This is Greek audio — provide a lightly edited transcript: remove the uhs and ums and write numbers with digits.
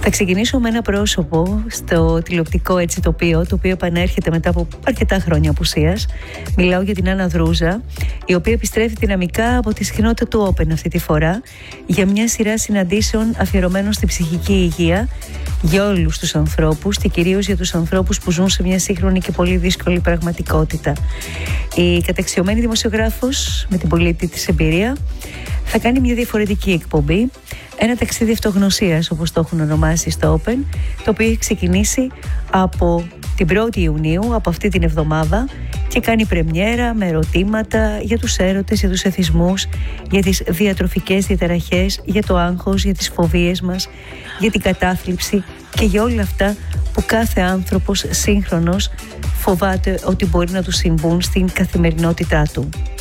Θα ξεκινήσω με ένα πρόσωπο στο τηλεοπτικό έτσι τοπίο, το οποίο επανέρχεται μετά από αρκετά χρόνια απουσίας. Μιλάω για την Άννα Δρούζα, η οποία επιστρέφει δυναμικά από τη συχνότητα του Open αυτή τη φορά για μια σειρά συναντήσεων αφιερωμένων στην ψυχική υγεία για όλους τους ανθρώπους και κυρίως για τους ανθρώπους που ζουν σε μια σύγχρονη και πολύ δύσκολη πραγματικότητα. Η καταξιωμένη δημοσιογράφος με την πολύτιμη της εμπειρία θα κάνει μια διαφορετική εκπομπή, ένα ταξίδι αυτογνωσίας όπως το έχουν ονομάσει στο Open, το οποίο έχει ξεκινήσει από την 1η Ιουνίου, από αυτή την εβδομάδα, και κάνει πρεμιέρα με ερωτήματα για τους έρωτες, για τους εθισμούς, για τις διατροφικές διαταραχές, για το άγχος, για τις φοβίες μας, για την κατάθλιψη και για όλα αυτά που κάθε άνθρωπος σύγχρονος φοβάται ότι μπορεί να του συμβούν στην καθημερινότητά του.